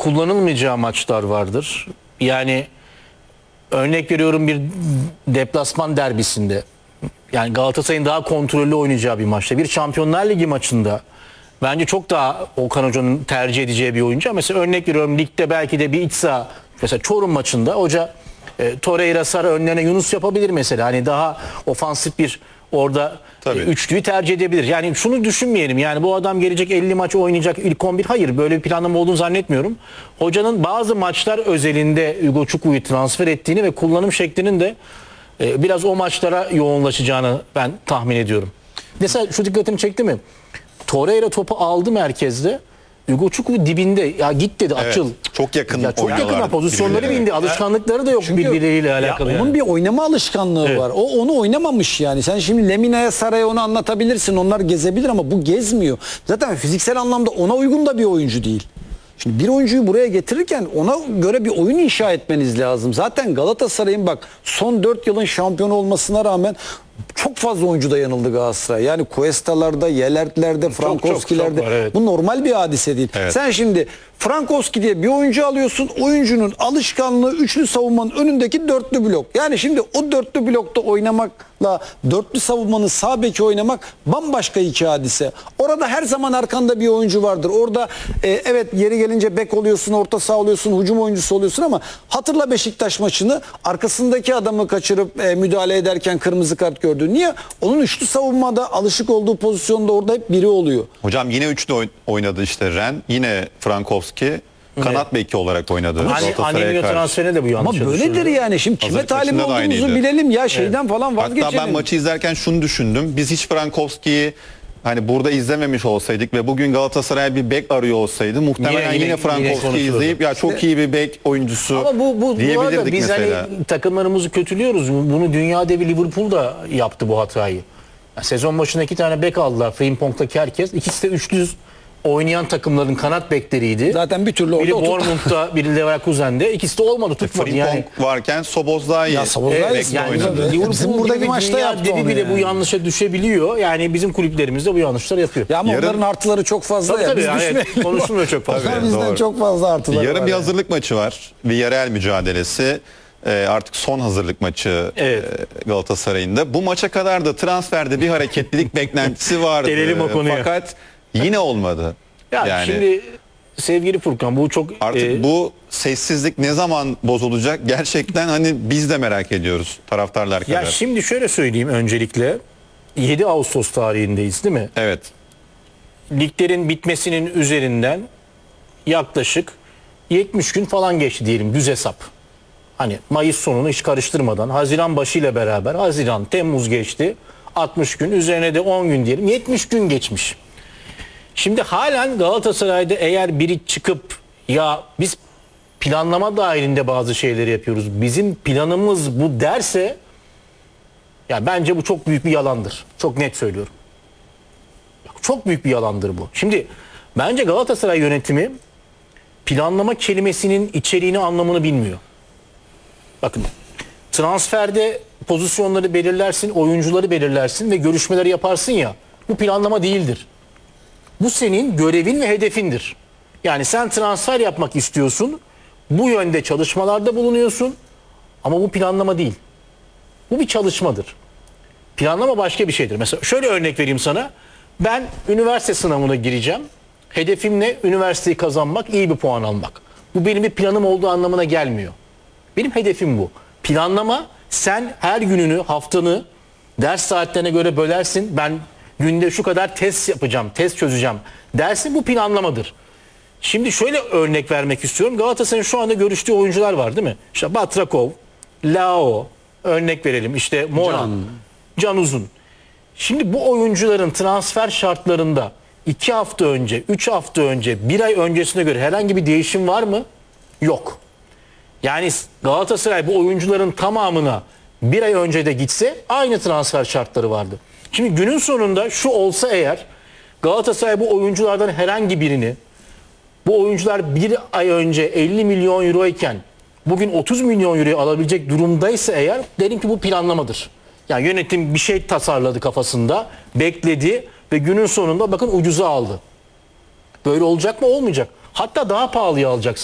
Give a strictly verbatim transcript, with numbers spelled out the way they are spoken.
kullanılmayacağı maçlar vardır. Yani örnek veriyorum, bir deplasman derbisinde, yani Galatasaray'ın daha kontrollü oynayacağı bir maçta, bir Şampiyonlar Ligi maçında bence çok daha Okan Hoca'nın tercih edeceği bir oyuncu. Mesela örnek veriyorum, ligde belki de bir iç saha, mesela Çorum maçında hoca e, Torreira, Sara önlerine Yunus yapabilir mesela. Hani daha ofansif bir orada e, üçlüyü tercih edebilir. Yani şunu düşünmeyelim, yani bu adam gelecek elli maç oynayacak ilk on bir. Hayır, böyle bir planlama olduğunu zannetmiyorum. Hocanın bazı maçlar özelinde Hugo Çuku'yu transfer ettiğini ve kullanım şeklinin de e, biraz o maçlara yoğunlaşacağını ben tahmin ediyorum. Mesela şu dikkatimi çekti mi? Torreira topu aldı merkezde. Hugo Çuku dibinde, ya git dedi, Evet, açıl. çok yakın ya çok oynuyorlar yakın pozisyonları birbirlerine. bindi. Alışkanlıkları da yok Çünkü birbirleriyle alakalı. Ya onun yani. bir oynama alışkanlığı Evet. var. O onu oynamamış yani. Sen şimdi Lemina'ya, Sara'ya onu anlatabilirsin. Onlar gezebilir ama bu gezmiyor. Zaten fiziksel anlamda ona uygun da bir oyuncu değil. Şimdi bir oyuncuyu buraya getirirken ona göre bir oyun inşa etmeniz lazım. Zaten Galatasaray'ın bak son dört yılın şampiyonu olmasına rağmen çok fazla oyuncu da yanıldı Galatasaray. Yani Cuesta'larda, Yelert'lerde, Frankowski'lerde. çok var, evet. Bu normal bir hadise değil. Evet. Sen şimdi Frankowski diye bir oyuncu alıyorsun. Oyuncunun alışkanlığı üçlü savunmanın önündeki dörtlü blok. Yani şimdi o dörtlü blokta oynamakla dörtlü savunmanın sağ beki oynamak bambaşka iki hadise. Orada her zaman arkanda bir oyuncu vardır. Orada e, evet yeri gelince bek oluyorsun, orta saha oluyorsun, hücum oyuncusu oluyorsun ama hatırla Beşiktaş maçını, arkasındaki adamı kaçırıp e, müdahale ederken kırmızı kart gördü. Niye? Onun üçlü savunmada alışık olduğu pozisyonda orada hep biri oluyor. Hocam yine üçlü oyn- oynadı işte Ren. Yine Frankowski kanat beki olarak oynadı. Hani Galatasaray'a Anelio karşı. transferine de bu yanlış Ama böyledir düşünüyorum. yani. Şimdi kime Hazırlık talip maçında da olduğumuzu aynıydı. bilelim ya, şeyden falan vazgeçelim. Hatta ben maçı izlerken şunu düşündüm. Biz hiç Frankowski'yi hani burada izlememiş olsaydık ve bugün Galatasaray bir bek arıyor olsaydı muhtemelen Yine- yine, yine- Frankowski'yi yine konuşulurdu. izleyip ya çok iyi bir bek oyuncusu Ama bu, bu, bu arada diyebilirdik biz mesela. hani takımlarımızı kötülüyoruz. Bunu dünya devi Liverpool da yaptı bu hatayı. Ya sezon başında iki tane bek aldılar. Frimpong'daki herkes. İkisi de üçlü oynayan takımların kanat bekleriydi. Zaten bir türlü Biri orada oturttu. Bournemouth'ta, biri Leverkusen'de. İkisi de olmadı, tutmadı. Frimpong Yani varken Soboz daha iyi. Ya Soboz daha iyi. Bekle yani oynadı. Liverpool Bizim buradaki gibi maçta dünya yaptı devi onu bile yani. bu yanlışa düşebiliyor. Yani bizim kulüplerimiz de bu yanlışları yapıyor. Ya ama Yarın- onların artıları çok fazla Tabii ya. tabii, Biz yani düşmeyelim. evet, konuşulmuyor çok fazla. Onlar Tabii, bizden doğru. çok fazla artıları Yarın var bir yani. hazırlık maçı var. Villarreal mücadelesi. Ee, artık son hazırlık maçı Evet. e, Galatasaray'ın da. Bu maça kadar da transferde bir hareketlilik beklentisi vardı. Gelelim o konuya. Fakat yine olmadı. Ya yani şimdi sevgili Furkan, bu çok artık e, bu sessizlik ne zaman bozulacak? Gerçekten hani biz de merak ediyoruz taraftarlar kadar. ya şimdi şöyle söyleyeyim öncelikle. yedi Ağustos tarihindeyiz değil mi? Evet. Liglerin bitmesinin üzerinden yaklaşık yetmiş gün falan geçti diyelim, düz hesap. Hani Mayıs sonunu hiç karıştırmadan Haziran başıyla beraber Haziran, Temmuz geçti. altmış gün, üzerine de on gün diyelim. yetmiş gün geçmiş. Şimdi halen Galatasaray'da eğer biri çıkıp ya biz planlama dahilinde bazı şeyleri yapıyoruz, bizim planımız bu derse, ya bence bu çok büyük bir yalandır. Çok net söylüyorum. Çok büyük bir yalandır bu. Şimdi bence Galatasaray yönetimi planlama kelimesinin içeriğini, anlamını bilmiyor. Bakın, transferde pozisyonları belirlersin, oyuncuları belirlersin ve görüşmeleri yaparsın ya, bu planlama değildir. Bu senin görevin ve hedefindir. Yani sen transfer yapmak istiyorsun, bu yönde çalışmalarda bulunuyorsun ama bu planlama değil. Bu bir çalışmadır. Planlama başka bir şeydir. Mesela şöyle örnek vereyim sana. Ben üniversite sınavına gireceğim. Hedefim ne? Üniversiteyi kazanmak, iyi bir puan almak. Bu benim bir planım olduğu anlamına gelmiyor. Benim hedefim bu. Planlama, sen her gününü, haftanı ders saatlerine göre bölersin. Ben günde şu kadar test yapacağım, test çözeceğim dersin, bu planlamadır. Şimdi şöyle örnek vermek istiyorum. Galatasaray'ın şu anda görüştüğü oyuncular var değil mi? İşte Batrakov, Lao, örnek verelim. İşte Moran, Can, Can Uzun. Şimdi bu oyuncuların transfer şartlarında iki hafta önce, üç hafta önce, bir ay öncesine göre herhangi bir değişim var mı? Yok. Yani Galatasaray bu oyuncuların tamamına bir ay önce de gitse aynı transfer şartları vardı. Şimdi günün sonunda şu olsa eğer, Galatasaray bu oyunculardan herhangi birini, bu oyuncular bir ay önce elli milyon euro iken bugün otuz milyon euroya alabilecek durumdaysa eğer, derim ki bu planlamadır. Yani yönetim bir şey tasarladı kafasında, bekledi ve günün sonunda bakın ucuza aldı. Böyle olacak mı? Olmayacak. Hatta daha pahalıya alacaksın.